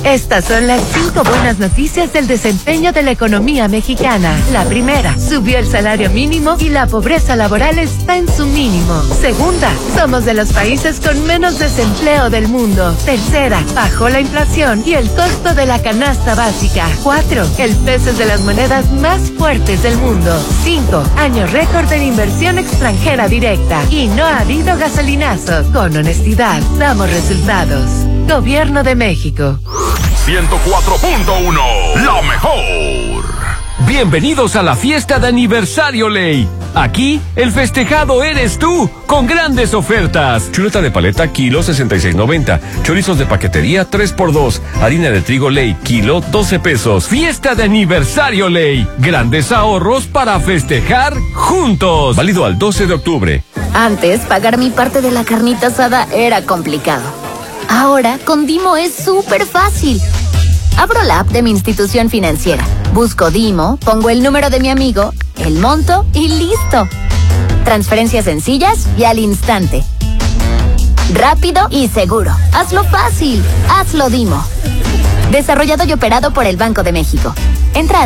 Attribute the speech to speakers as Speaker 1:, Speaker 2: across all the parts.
Speaker 1: Estas son las 5 buenas noticias del desempeño de la economía mexicana. La primera, subió el salario mínimo y la pobreza laboral está en su mínimo. Segunda, somos de los países con menos desempleo del mundo. Tercera, bajó la inflación y el costo de la canasta básica. 4, el peso es de las monedas más fuertes del mundo. 5, año récord en inversión extranjera directa. Y no ha habido gasolinazo. Con honestidad, damos resultados. Gobierno de México.
Speaker 2: 104.1, la mejor.
Speaker 3: Bienvenidos a la fiesta de aniversario Ley. Aquí, el festejado eres tú, con grandes ofertas. Chuleta de paleta, kilo 66.90. Chorizos de paquetería, 3x2. Harina de trigo Ley, kilo 12 pesos. Fiesta de aniversario Ley. Grandes ahorros para festejar juntos. Válido al 12 de octubre.
Speaker 4: Antes, pagar mi parte de la carnita asada era complicado. Ahora, con Dimo es súper fácil. Abro la app de mi institución financiera, busco Dimo, pongo el número de mi amigo, el monto y listo. Transferencias sencillas y al instante. Rápido y seguro. Hazlo fácil. Hazlo Dimo. Desarrollado y operado por el Banco de México. Entra a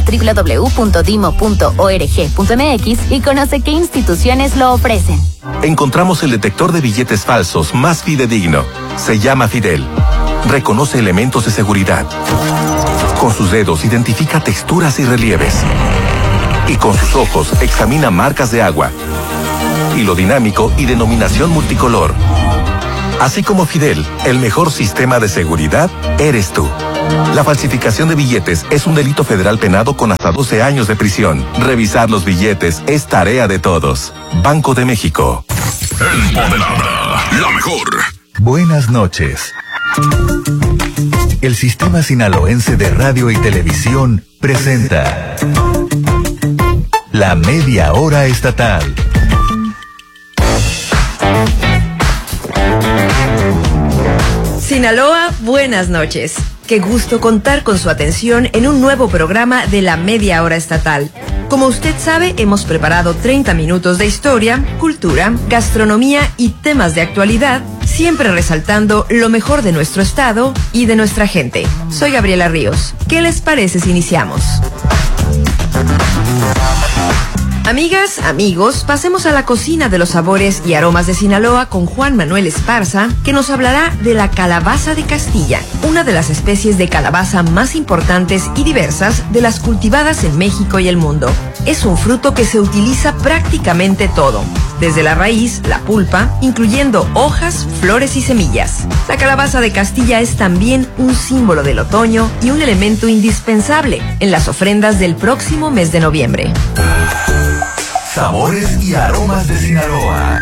Speaker 4: www.dimo.org.mx y conoce qué instituciones lo ofrecen.
Speaker 5: Encontramos el detector de billetes falsos más fidedigno. Se llama Fidel. Reconoce elementos de seguridad. Con sus dedos identifica texturas y relieves. Y con sus ojos examina marcas de agua. Hilo dinámico y denominación multicolor. Así como Fidel, el mejor sistema de seguridad eres tú. La falsificación de billetes es un delito federal penado con hasta 12 años de prisión. Revisar los billetes es tarea de todos. Banco de México.
Speaker 2: Empoderada, la mejor.
Speaker 6: Buenas noches. El Sistema Sinaloense de Radio y Televisión presenta La Media Hora Estatal.
Speaker 7: Sinaloa, buenas noches. Qué gusto contar con su atención en un nuevo programa de la Media Hora Estatal. Como usted sabe, hemos preparado 30 minutos de historia, cultura, gastronomía y temas de actualidad, siempre resaltando lo mejor de nuestro estado y de nuestra gente. Soy Gabriela Ríos. ¿Qué les parece si iniciamos? Amigas, amigos, pasemos a la cocina de los sabores y aromas de Sinaloa con Juan Manuel Esparza, que nos hablará de la calabaza de Castilla, una de las especies de calabaza más importantes y diversas de las cultivadas en México y el mundo. Es un fruto que se utiliza prácticamente todo, desde la raíz, la pulpa, incluyendo hojas, flores y semillas. La calabaza de Castilla es también un símbolo del otoño y un elemento indispensable en las ofrendas del próximo mes de noviembre.
Speaker 6: Sabores y aromas de Sinaloa.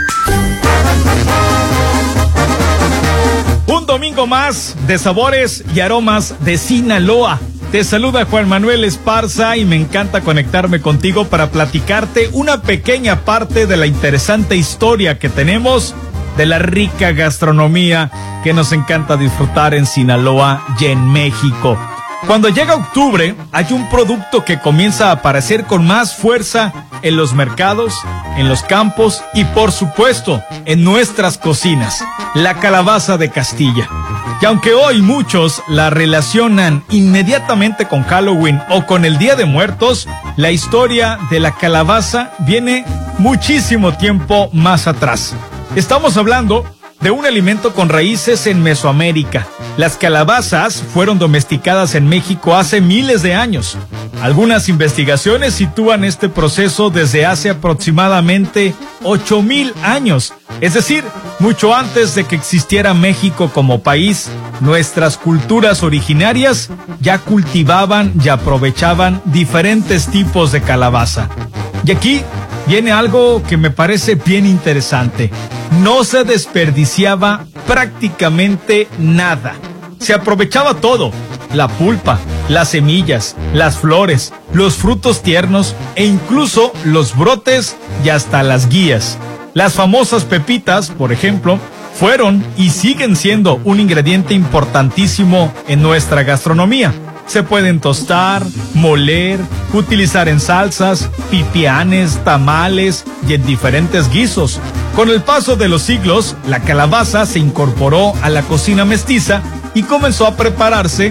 Speaker 8: Un domingo más de sabores y aromas de Sinaloa. Te saluda Juan Manuel Esparza y me encanta conectarme contigo para platicarte una pequeña parte de la interesante historia que tenemos de la rica gastronomía que nos encanta disfrutar en Sinaloa y en México. Cuando llega octubre, hay un producto que comienza a aparecer con más fuerza en los mercados, en los campos y, por supuesto, en nuestras cocinas, la calabaza de Castilla. Y aunque hoy muchos la relacionan inmediatamente con Halloween o con el Día de Muertos, la historia de la calabaza viene muchísimo tiempo más atrás. Estamos hablando de un alimento con raíces en Mesoamérica. Las calabazas fueron domesticadas en México hace miles de años. Algunas investigaciones sitúan este proceso desde hace aproximadamente 8,000 años. Es decir, mucho antes de que existiera México como país, nuestras culturas originarias ya cultivaban y aprovechaban diferentes tipos de calabaza. Y aquí viene algo que me parece bien interesante. No se desperdiciaba prácticamente nada. Se aprovechaba todo: la pulpa, las semillas, las flores, los frutos tiernos e incluso los brotes y hasta las guías. Las famosas pepitas, por ejemplo, fueron y siguen siendo un ingrediente importantísimo en nuestra gastronomía. Se pueden tostar, moler, utilizar en salsas, pipianes, tamales y en diferentes guisos. Con el paso de los siglos, la calabaza se incorporó a la cocina mestiza y comenzó a prepararse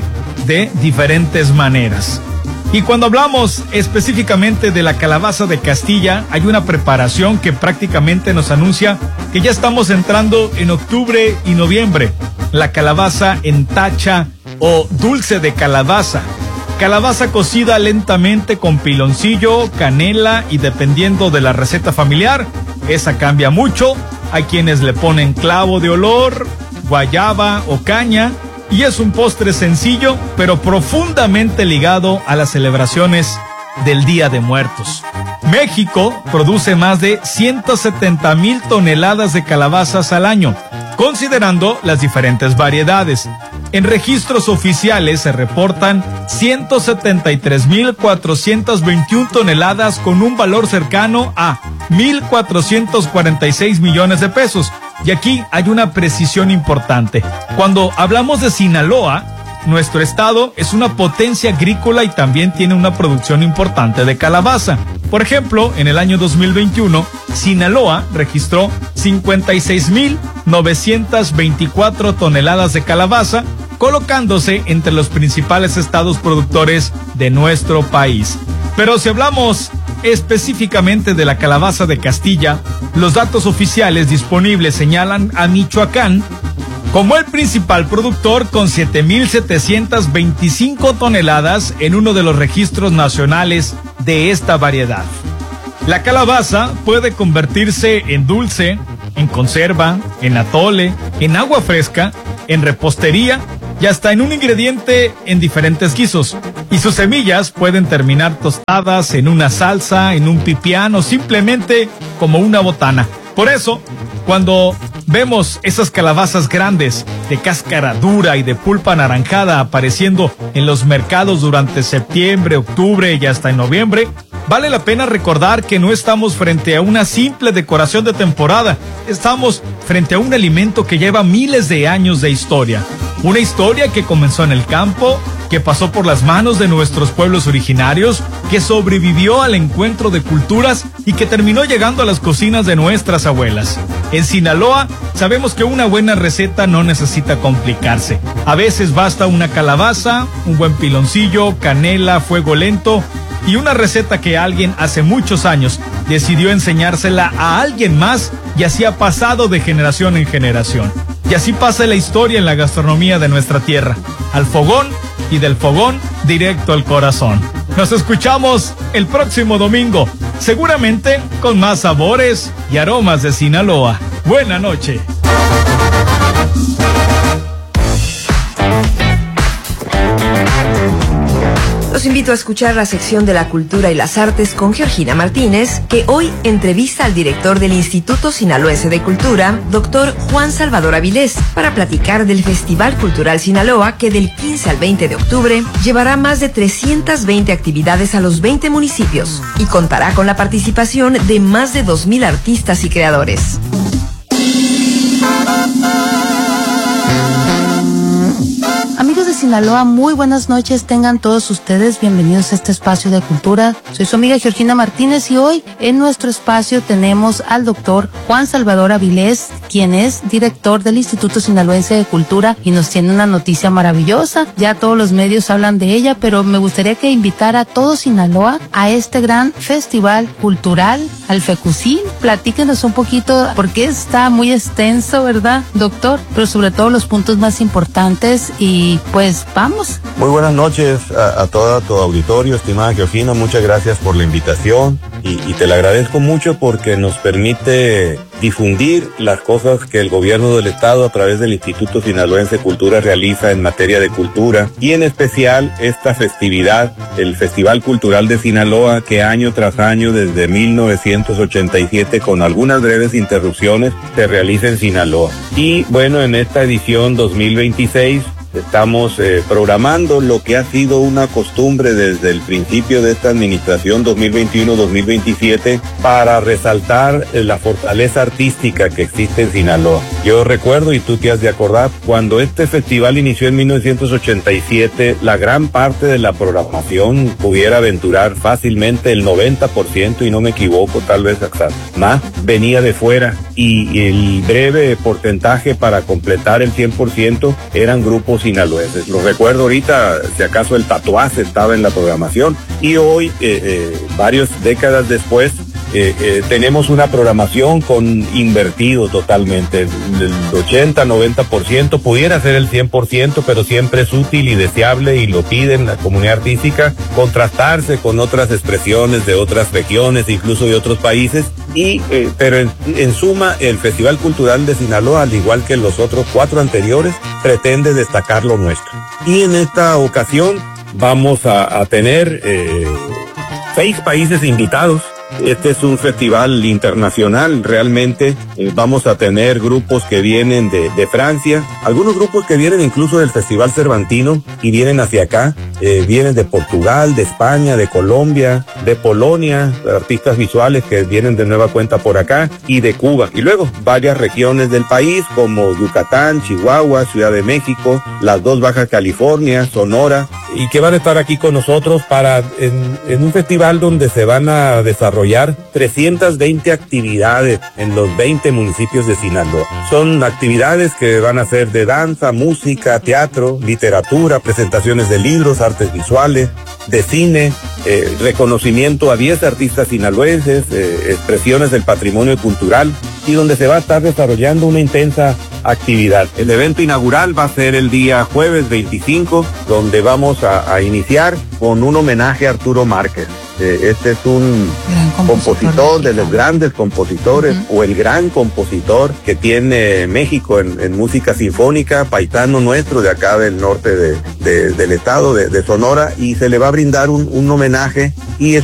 Speaker 8: de diferentes maneras. Y cuando hablamos específicamente de la calabaza de Castilla, hay una preparación que prácticamente nos anuncia que ya estamos entrando en octubre y noviembre. La calabaza en tacha o dulce de calabaza. Calabaza cocida lentamente con piloncillo, canela y dependiendo de la receta familiar, esa cambia mucho. Hay quienes le ponen clavo de olor, guayaba o caña. Y es un postre sencillo, pero profundamente ligado a las celebraciones del Día de Muertos. México produce más de 170,000 toneladas de calabazas al año, considerando las diferentes variedades. En registros oficiales se reportan 173,421 toneladas con un valor cercano a 1,446 millones de pesos. Y aquí hay una precisión importante. Cuando hablamos de Sinaloa, nuestro estado es una potencia agrícola y también tiene una producción importante de calabaza. Por ejemplo, en el año 2021, Sinaloa registró 56,924 toneladas de calabaza, colocándose entre los principales estados productores de nuestro país. Pero si hablamos específicamente de la calabaza de Castilla, los datos oficiales disponibles señalan a Michoacán como el principal productor con 7,725 toneladas en uno de los registros nacionales de esta variedad. La calabaza puede convertirse en dulce, en conserva, en atole, en agua fresca, en repostería y hasta en un ingrediente en diferentes guisos. Y sus semillas pueden terminar tostadas en una salsa, en un pipián o simplemente como una botana. Por eso, cuando vemos esas calabazas grandes, de cáscara dura y de pulpa anaranjada apareciendo en los mercados durante septiembre, octubre y hasta en noviembre, vale la pena recordar que no estamos frente a una simple decoración de temporada, estamos frente a un alimento que lleva miles de años de historia. Una historia que comenzó en el campo, que pasó por las manos de nuestros pueblos originarios, que sobrevivió al encuentro de culturas y que terminó llegando a las cocinas de nuestras abuelas. En Sinaloa sabemos que una buena receta no necesita complicarse. A veces basta una calabaza, un buen piloncillo, canela, fuego lento y una receta que alguien hace muchos años decidió enseñársela a alguien más y así ha pasado de generación en generación. Y así pasa la historia en la gastronomía de nuestra tierra. Al fogón y del fogón directo al corazón. Nos escuchamos el próximo domingo, seguramente con más sabores y aromas de Sinaloa. Buena noche.
Speaker 7: Los invito a escuchar la sección de la cultura y las artes con Georgina Martínez, que hoy entrevista al director del Instituto Sinaloense de Cultura, doctor Juan Salvador Avilés, para platicar del Festival Cultural Sinaloa, que del 15 al 20 de octubre llevará más de 320 actividades a los 20 municipios y contará con la participación de más de 2,000 artistas y creadores.
Speaker 9: Amigos de Sinaloa, muy buenas noches, tengan todos ustedes bienvenidos a este espacio de cultura. Soy su amiga Georgina Martínez y hoy en nuestro espacio tenemos al doctor Juan Salvador Avilés, quien es director del Instituto Sinaloense de Cultura y nos tiene una noticia maravillosa. Ya todos los medios hablan de ella, pero me gustaría que invitara a todo Sinaloa a este gran festival cultural, al FECUCIN. Platíquenos un poquito, porque está muy extenso, ¿verdad, doctor? Pero sobre todo los puntos más importantes y pues vamos.
Speaker 10: Muy buenas noches a todo tu auditorio, estimada Georgina, muchas gracias por la invitación y te la agradezco mucho porque nos permite difundir las cosas que el gobierno del estado a través del Instituto Sinaloense de Cultura realiza en materia de cultura y en especial esta festividad, el Festival Cultural de Sinaloa, que año tras año desde 1987 con algunas breves interrupciones se realiza en Sinaloa. Y bueno, en esta edición 2026 estamos programando lo que ha sido una costumbre desde el principio de esta administración 2021-2027 para resaltar la fortaleza artística que existe en Sinaloa. Yo recuerdo, y tú te has de acordar, cuando este festival inició en 1987, la gran parte de la programación, pudiera aventurar fácilmente el 90%, y no me equivoco, tal vez hasta más, venía de fuera. y el breve porcentaje para completar el 100% eran grupos sinaloenses. Lo recuerdo ahorita, si acaso el Tatuaje estaba en la programación, y hoy, varias décadas después, tenemos una programación con invertido totalmente, el 80-90%, pudiera ser el 100%, pero siempre es útil y deseable, y lo piden la comunidad artística, contrastarse con otras expresiones de otras regiones, incluso de otros países, pero en suma, el Festival Cultural de Sinaloa, al igual que los otros 4 anteriores, pretende destacar lo nuestro. Y en esta ocasión vamos a tener 6 países invitados. Este es un festival internacional, realmente. Vamos a tener grupos que vienen de Francia, algunos grupos que vienen incluso del Festival Cervantino y vienen hacia acá, vienen de Portugal, de España, de Colombia, de Polonia, artistas visuales que vienen de nueva cuenta por acá, y de Cuba. Y luego varias regiones del país como Yucatán, Chihuahua, Ciudad de México, las 2 Baja California, Sonora, y que van a estar aquí con nosotros en un festival donde se van a desarrollar 320 actividades en los 20 municipios de Sinaloa. Son actividades que van a ser de danza, música, teatro, literatura, presentaciones de libros, artes visuales, de cine, reconocimiento a 10 artistas sinaloenses, expresiones del patrimonio cultural, y donde se va a estar desarrollando una intensa actividad. El evento inaugural va a ser el día jueves 25, donde vamos a iniciar con un homenaje a Arturo Márquez. Este es un compositor de los grandes compositores, o el gran compositor que tiene México en música sinfónica, paisano nuestro de acá del norte del estado de Sonora, y se le va a brindar un homenaje, y